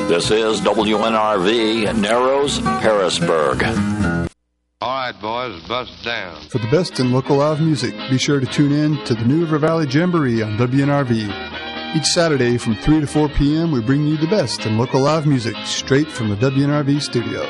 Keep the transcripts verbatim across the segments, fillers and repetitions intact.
This is W N R V, Narrows, Harrisburg. All right, boys, bust down. For the best in local live music, be sure to tune in to the New River Valley Jamboree on W N R V. Each Saturday from three to four p.m., we bring you the best in local live music straight from the W N R V studio.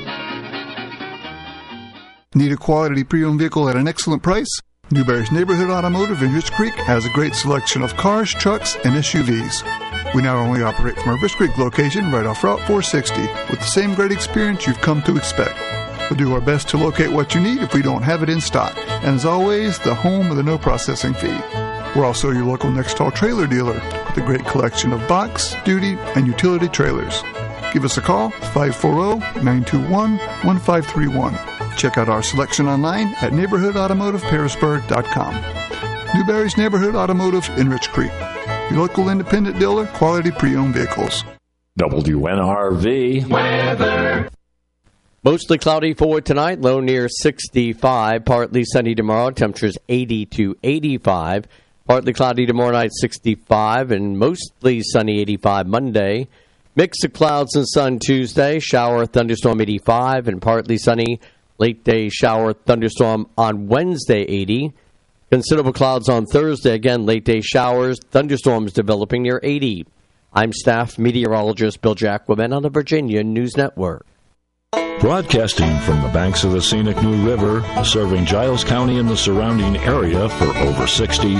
Need a quality pre-owned vehicle at an excellent price? Newberry's Neighborhood Automotive in Rich Creek has a great selection of cars, trucks, and S U Vs. We not only operate from our Rich Creek location right off Route four sixty with the same great experience you've come to expect. We'll do our best to locate what you need if we don't have it in stock. And as always, the home of the no processing fee. We're also your local Nextall trailer dealer with a great collection of box, duty, and utility trailers. Give us a call, five four zero, nine two one, one five three one. Check out our selection online at neighborhood automotive harrisburg dot com. Newberry's Neighborhood Automotive in Rich Creek. Your local independent dealer, quality pre-owned vehicles. W N R V weather. Mostly cloudy for tonight, low near sixty-five. Partly sunny tomorrow, temperatures eighty to eighty-five. Partly cloudy tomorrow night, sixty-five, and mostly sunny, eighty-five Monday. Mix of clouds and sun Tuesday, shower, thunderstorm, eighty-five, and partly sunny. Late day shower, thunderstorm on Wednesday, eighty. Considerable clouds on Thursday. Again, late day showers, thunderstorms developing near eighty. I'm staff meteorologist Bill Jacquemin on the Virginia News Network. Broadcasting from the banks of the scenic New River, serving Giles County and the surrounding area for over sixty